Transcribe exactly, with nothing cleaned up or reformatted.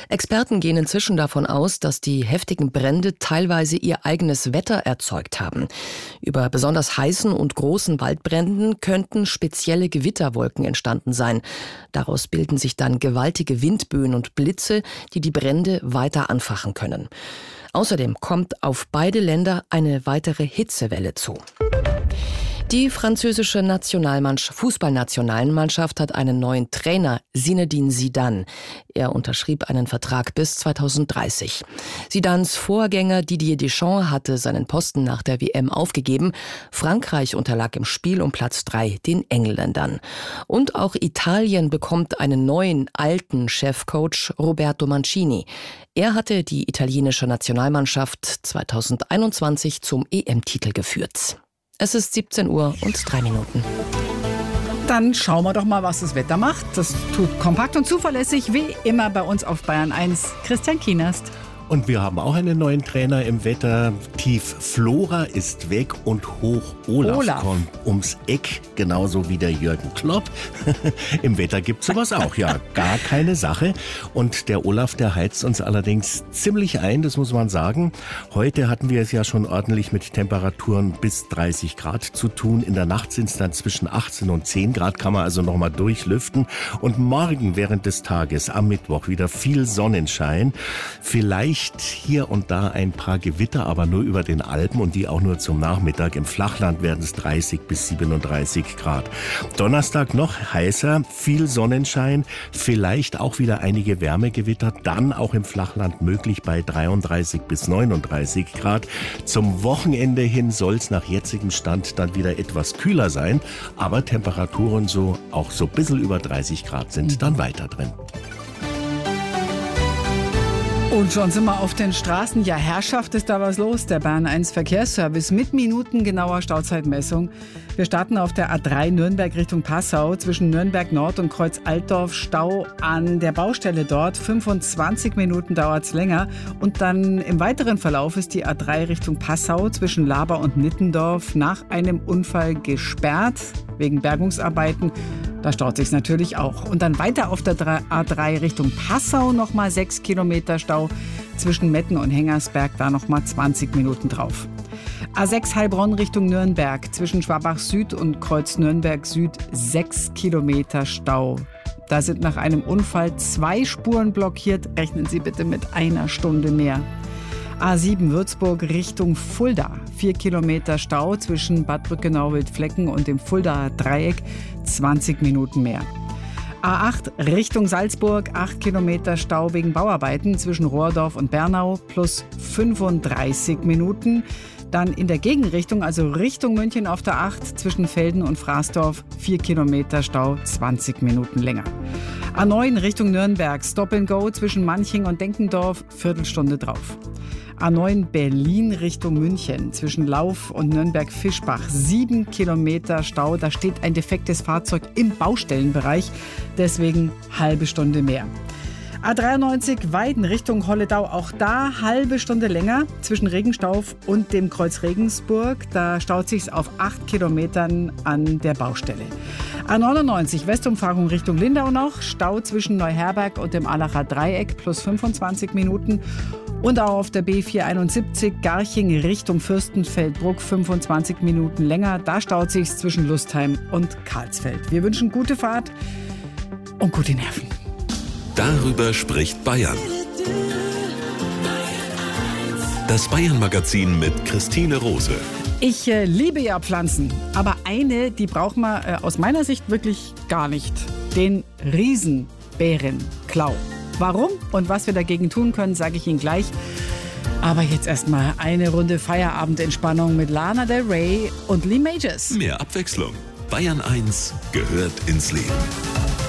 Experten gehen inzwischen davon aus, dass die heftigen Brände teilweise ihr eigenes Wetter erzeugt haben. Über besonders heißen und großen Waldbränden könnten spezielle Gewitterwolken entstanden sein. Daraus bilden sich dann gewaltige Windböen und Blitze, die die Brände weiter anfachen können. Außerdem kommt auf beide Länder eine weitere Hitzewelle zu. Die französische Nationalmannschaft, Fußballnationalmannschaft hat einen neuen Trainer, Zinedine Zidane. Er unterschrieb einen Vertrag bis zweitausenddreißig. Zidanes Vorgänger Didier Deschamps hatte seinen Posten nach der W M aufgegeben. Frankreich unterlag im Spiel um Platz drei den Engländern. Und auch Italien bekommt einen neuen, alten Chefcoach, Roberto Mancini. Er hatte die italienische Nationalmannschaft zweitausendeinundzwanzig zum E M-Titel geführt. Es ist siebzehn Uhr und drei Minuten. Dann schauen wir doch mal, was das Wetter macht. Das tut kompakt und zuverlässig, wie immer bei uns auf Bayern eins. Christian Kienast. Und wir haben auch einen neuen Trainer im Wetter. Tief Flora ist weg und Hoch Olaf, Olaf. kommt ums Eck, genauso wie der Jürgen Klopp. Im Wetter gibt's sowas auch, ja, gar keine Sache. Und der Olaf, der heizt uns allerdings ziemlich ein, das muss man sagen. Heute hatten wir es ja schon ordentlich mit Temperaturen bis dreißig Grad zu tun. In der Nacht sind es dann zwischen achtzehn und zehn Grad, kann man also nochmal durchlüften. Und morgen während des Tages, am Mittwoch, wieder viel Sonnenschein. Vielleicht hier und da ein paar Gewitter, aber nur über den Alpen und die auch nur zum Nachmittag. Im Flachland werden es dreißig bis siebenunddreißig Grad. Donnerstag noch heißer, viel Sonnenschein, vielleicht auch wieder einige Wärmegewitter, dann auch im Flachland möglich bei dreiunddreißig bis neununddreißig Grad. Zum Wochenende hin soll es nach jetzigem Stand dann wieder etwas kühler sein, aber Temperaturen so auch so ein bisschen über dreißig Grad sind dann weiter drin. Und schon sind wir auf den Straßen. Ja, Herrschaft, ist da was los. Der Bayern eins Verkehrsservice mit minutengenauer Stauzeitmessung. Wir starten auf der A drei Nürnberg Richtung Passau. Zwischen Nürnberg Nord und Kreuz Altdorf Stau an der Baustelle dort. fünfundzwanzig Minuten dauert es länger. Und dann im weiteren Verlauf ist die A drei Richtung Passau zwischen Laber und Nittendorf nach einem Unfall gesperrt. Wegen Bergungsarbeiten. Da staut sich's natürlich auch. Und dann weiter auf der A drei Richtung Passau nochmal sechs Kilometer Stau. Zwischen Metten und Hengersberg da nochmal zwanzig Minuten drauf. A sechs Heilbronn Richtung Nürnberg. Zwischen Schwabach Süd und Kreuz Nürnberg Süd sechs Kilometer Stau. Da sind nach einem Unfall zwei Spuren blockiert. Rechnen Sie bitte mit einer Stunde mehr. A sieben Würzburg Richtung Fulda. Vier Kilometer Stau zwischen Bad Brückenau-Wildflecken und dem Fuldaer Dreieck. zwanzig Minuten mehr. A acht Richtung Salzburg. acht Kilometer Stau wegen Bauarbeiten zwischen Rohrdorf und Bernau plus fünfunddreißig Minuten. Dann in der Gegenrichtung, also Richtung München auf der acht zwischen Velden und Fraßdorf. vier Kilometer Stau, zwanzig Minuten länger. A neun Richtung Nürnberg. Stop and Go zwischen Manching und Denkendorf. Viertelstunde drauf. A neun Berlin Richtung München zwischen Lauf und Nürnberg-Fischbach. Sieben Kilometer Stau. Da steht ein defektes Fahrzeug im Baustellenbereich. Deswegen halbe Stunde mehr. A dreiundneunzig Weiden Richtung Holledau. Auch da halbe Stunde länger zwischen Regenstauf und dem Kreuz Regensburg. Da staut sich's auf acht Kilometern an der Baustelle. A neunundneunzig Westumfahrung Richtung Lindau noch. Stau zwischen Neuherberg und dem Allacher Dreieck plus fünfundzwanzig Minuten. Und auch auf der B vierhunderteinundsiebzig Garching Richtung Fürstenfeldbruck fünfundzwanzig Minuten länger. Da staut sich's zwischen Lustheim und Karlsfeld. Wir wünschen gute Fahrt und gute Nerven. Darüber spricht Bayern. Das Bayern-Magazin mit Christine Rose. Ich äh, liebe ja Pflanzen, aber eine, die braucht man äh, aus meiner Sicht wirklich gar nicht. Den Riesenbärenklau. Warum und was wir dagegen tun können, sage ich Ihnen gleich. Aber jetzt erstmal eine Runde Feierabendentspannung mit Lana Del Rey und Lee Majors. Mehr Abwechslung. Bayern eins gehört ins Leben.